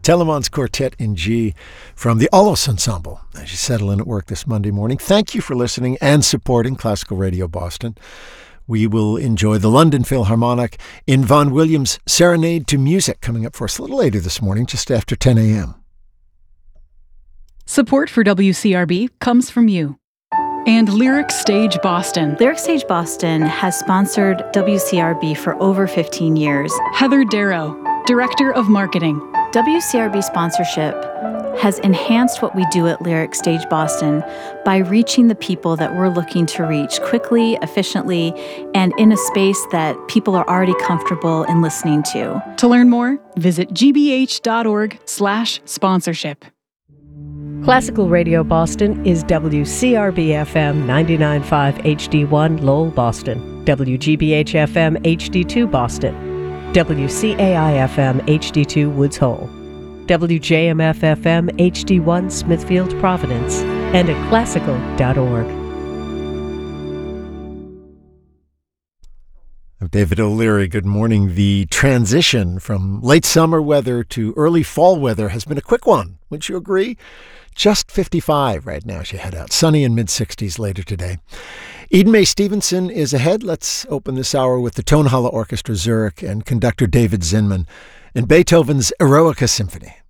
Telemans Quartet in G from the Olos Ensemble as you settle in at work this Monday morning. Thank you for listening and supporting Classical Radio Boston. We will enjoy the London Philharmonic in Vaughan Williams' Serenade to Music coming up for us a little later this morning, just after 10 a.m. Support for WCRB comes from you and Lyric Stage Boston. Lyric Stage Boston has sponsored WCRB for over 15 years. Heather Darrow, Director of Marketing. WCRB sponsorship has enhanced what we do at Lyric Stage Boston by reaching the people that we're looking to reach quickly, efficiently, and in a space that people are already comfortable in listening to. To learn more, visit gbh.org/sponsorship. Classical Radio Boston is WCRB-FM 99.5 HD1 Lowell, Boston, WGBH-FM HD2 Boston, WCAI-FM HD2 Woods Hole, WJMF-FM HD1 Smithfield, Providence, and at classical.org. I'm David O'Leary. Good morning. The transition from late summer weather to early fall weather has been a quick one. Wouldn't you agree? Just 55 right now as you head out. Sunny and mid-60s later today. Eden Mae Stevenson is ahead. Let's open this hour with the Tonhalle Orchestra Zurich and conductor David Zinman and Beethoven's Eroica Symphony.